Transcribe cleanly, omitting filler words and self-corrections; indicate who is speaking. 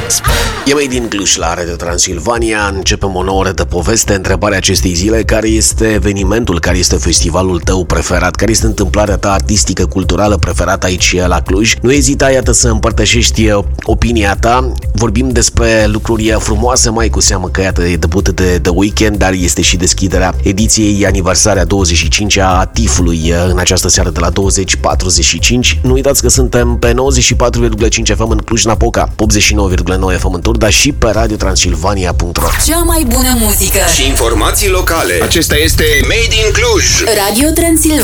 Speaker 1: E mai din Cluj la Radio Transilvania. Începem o nouă oră de poveste. Întrebarea acestei zile: care este evenimentul, care este festivalul tău preferat, care este întâmplarea ta artistică, culturală preferată aici la Cluj? Nu ezita, iată, să împărtășești opinia ta. Vorbim despre lucruri frumoase, mai cu seamă că iată e debut de weekend, dar este și deschiderea ediției aniversarea 25-a a TIF-ului în această seară de la 20:45. Nu uitați că suntem pe 94,5 FM în Cluj-Napoca, 89,9 FM în Turda și pe radiotransilvania.ro.
Speaker 2: Cea mai bună muzică
Speaker 3: și informații locale. Acesta este Made in Cluj.
Speaker 2: Radio Transilvania.